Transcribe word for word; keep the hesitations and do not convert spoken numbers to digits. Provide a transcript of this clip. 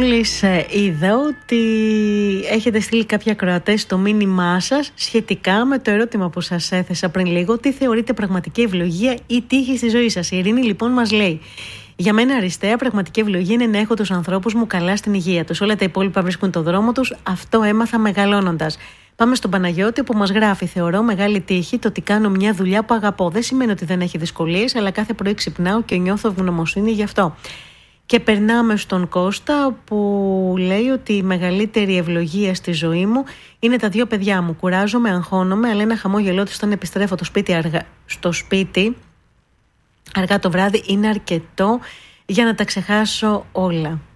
Μόλις ε, είδα ότι έχετε στείλει κάποια ακροατές στο μήνυμά σας σχετικά με το ερώτημα που σας έθεσα πριν λίγο. Τι θεωρείτε πραγματική ευλογία ή τύχη στη ζωή σας? Η Ειρήνη λοιπόν μας λέει: για μένα αριστεία πραγματική ευλογία είναι να έχω τους ανθρώπους μου καλά στην υγεία τους. Όλα τα υπόλοιπα βρίσκουν το δρόμο τους. Αυτό έμαθα μεγαλώνοντας. Πάμε στον Παναγιώτη που μας γράφει: θεωρώ μεγάλη τύχη το ότι κάνω μια δουλειά που αγαπώ. Δεν σημαίνει ότι δεν έχει δυσκολίες, αλλά κάθε πρωί ξυπνάω και νιώθω ευγνωμοσύνη γι' αυτό. Και περνάμε στον Κώστα που λέει ότι η μεγαλύτερη ευλογία στη ζωή μου είναι τα δύο παιδιά μου. Κουράζομαι, αγχώνομαι, αλλά ένα χαμόγελό τους όταν επιστρέφω το σπίτι αργά, στο σπίτι αργά το βράδυ είναι αρκετό για να τα ξεχάσω όλα.